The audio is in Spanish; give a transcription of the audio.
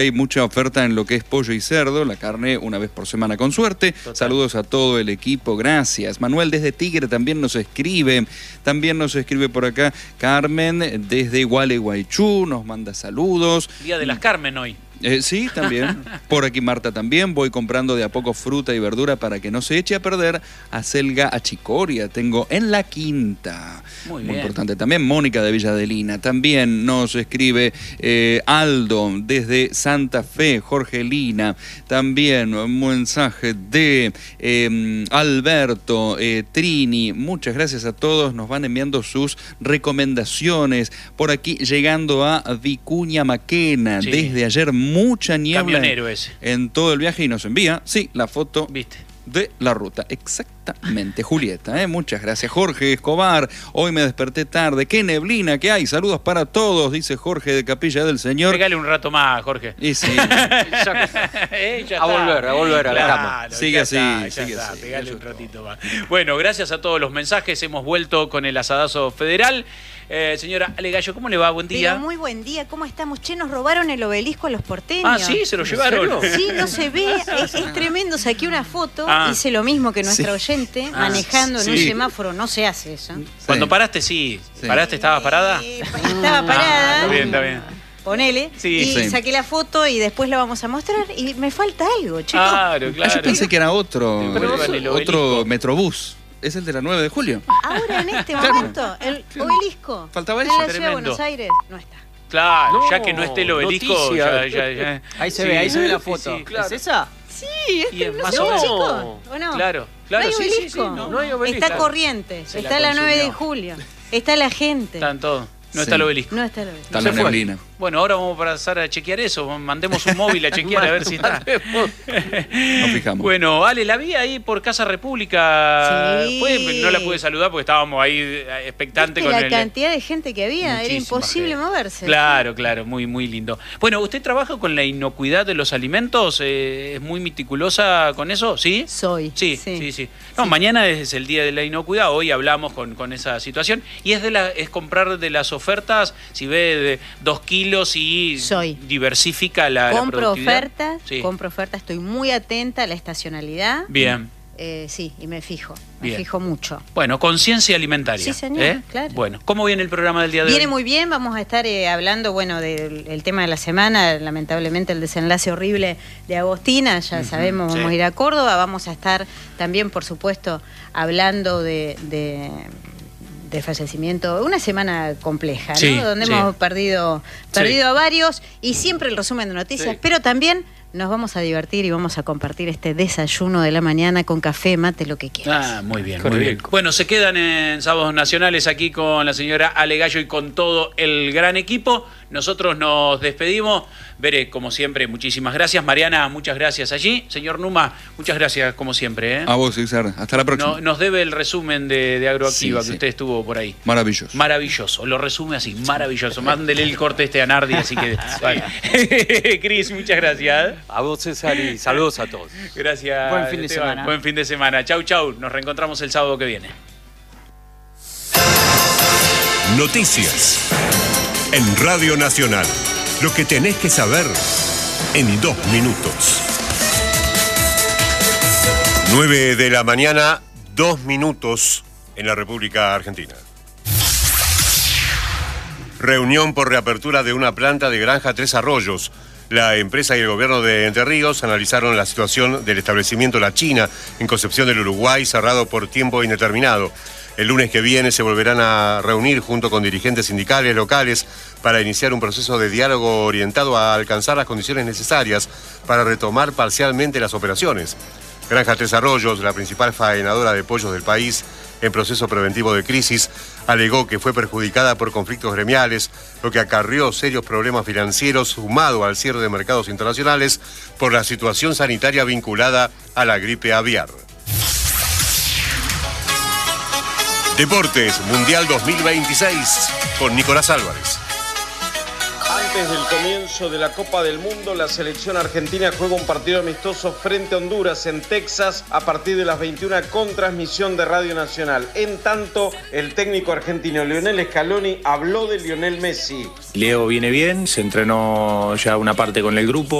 Hay mucha oferta en lo que es pollo y cerdo, la carne una vez por semana con suerte. Total. Saludos a todo el equipo, gracias. Manuel desde Tigre también nos escribe por acá. Carmen desde Gualeguaychú nos manda saludos. Día de las Carmen hoy. Sí, también. Por aquí Marta también. Voy comprando de a poco fruta y verdura para que no se eche a perder. Acelga achicoria tengo en la quinta. Muy Muy bien. importante también. Mónica de Villadelina también nos escribe. Aldo desde Santa Fe. Jorgelina también. Un mensaje de Alberto, Trini. Muchas gracias a todos. Nos van enviando sus recomendaciones. Por aquí llegando a Vicuña Maquena. Sí. Desde ayer mucha niebla Camionero ese. en todo el viaje y nos envía, sí, la foto ¿Viste? de la ruta. Exactamente, Julieta. Muchas gracias. Jorge Escobar, hoy me desperté tarde. Qué neblina que hay. Saludos para todos, dice Jorge de Capilla del Señor. Pegale un rato más, Jorge. Y sí, Ya A volver a la cama. Sigue ya así, está, sigue ya está, así. pegale un ratito más. Bueno, gracias a todos los mensajes. Hemos vuelto con el asadazo federal. Señora Ale Gallo, ¿cómo le va? Buen día. Pero muy buen día, ¿cómo estamos? Che, nos robaron el obelisco a los porteños. Ah, sí, se lo llevaron. Sí, no se ve, es tremendo. Saqué una foto, hice lo mismo que nuestra oyente, Ah, manejando en un sí. semáforo, no se hace eso. Cuando paraste, sí. Sí. ¿Paraste? ¿Estabas parada? Estaba parada. Está bien, está bien. Ponele. Sí. Y Sí. saqué la foto y después la vamos a mostrar. Y me falta algo, chicos. Claro, claro. Yo pensé que era otro Pero el obelisco. Metrobús. Es el de la 9 de julio. Ahora, en este momento, el obelisco Faltaba en eso. la ciudad de Tremendo. Buenos Aires no está. Claro, No, ya que no esté el obelisco, noticia. ya. Ahí se Sí, ve sí, la foto. sí, claro. ¿Es esa? Sí, Y es no más sé, o menos. chicos, ¿o no? Claro, No claro, hay sí, sí, obelisco. sí. No hay obelisco. Está Corrientes, Se la está la 9 de consumió. julio, está la gente. Están todos. No Sí. está el obelisco. No está el obelisco. Está la Se fue. neblina. Bueno, ahora vamos a pasar a chequear eso. Mandemos un móvil a chequear a ver si está. Nos fijamos. Bueno, Ale, la vi ahí por Casa República. Sí. No la pude saludar porque estábamos ahí expectantes ¿Viste con la el. cantidad de gente que había? Era Muchísima imposible gente. moverse. Claro, claro, muy, muy lindo. Bueno, ¿usted trabaja con la inocuidad de los alimentos? ¿Es muy meticulosa con eso? ¿Sí? Soy. Sí, sí, sí. No, mañana es el día de la inocuidad, hoy hablamos con esa situación. Y es comprar de las ofertas, si ve de 2 kilos y Soy. diversifica la Compro productividad. ofertas, Sí. estoy muy atenta a la estacionalidad. Bien. Sí, y me fijo Bien. mucho. Bueno, conciencia alimentaria. Sí, señor, claro. Bueno, ¿cómo viene el programa del día de Viene hoy? muy bien, vamos a estar hablando, bueno, del tema de la semana, lamentablemente el desenlace horrible de Agostina, ya sabemos, vamos sí. a ir a Córdoba, vamos a estar también, por supuesto, hablando de fallecimiento, una semana compleja, ¿no? Sí, Donde sí. hemos perdido Sí. a varios, y siempre el resumen de noticias, Sí. pero también nos vamos a divertir y vamos a compartir este desayuno de la mañana con café, mate, lo que quieras. Ah, muy bien, Qué muy bien. rico. Bueno, se quedan en Sábados Nacionales aquí con la señora Ale Gallo y con todo el gran equipo. Nosotros nos despedimos. Veré, como siempre, muchísimas gracias. Mariana, muchas gracias allí. Señor Numa, muchas gracias como siempre. A vos, César. Hasta la próxima. Nos debe el resumen de Agroactiva Sí, que sí. usted estuvo por ahí. Maravilloso. Maravilloso, lo resume así, maravilloso. Mándele el corte a Nardi, así que... Vale. Cris, muchas gracias. A vos, César, y saludos a todos. Gracias. Buen fin de Esteban. semana. Buen fin de semana. Chau, chau. Nos reencontramos el sábado que viene. Noticias. En Radio Nacional. Lo que tenés que saber en 2 minutos. 9 de la mañana, 2 minutos en la República Argentina. Reunión por reapertura de una planta de Granja Tres Arroyos. La empresa y el gobierno de Entre Ríos analizaron la situación del establecimiento La China en Concepción del Uruguay, cerrado por tiempo indeterminado. El lunes que viene se volverán a reunir junto con dirigentes sindicales locales para iniciar un proceso de diálogo orientado a alcanzar las condiciones necesarias para retomar parcialmente las operaciones. Granja Tres Arroyos, la principal faenadora de pollos del país en proceso preventivo de crisis, alegó que fue perjudicada por conflictos gremiales, lo que acarrió serios problemas financieros sumado al cierre de mercados internacionales por la situación sanitaria vinculada a la gripe aviar. Deportes, Mundial 2026, con Nicolás Álvarez. Antes del comienzo de la Copa del Mundo, la selección argentina juega un partido amistoso frente a Honduras en Texas a partir de las 21 con transmisión de Radio Nacional. En tanto, el técnico argentino Lionel Scaloni habló de Lionel Messi. Leo viene bien, se entrenó ya una parte con el grupo.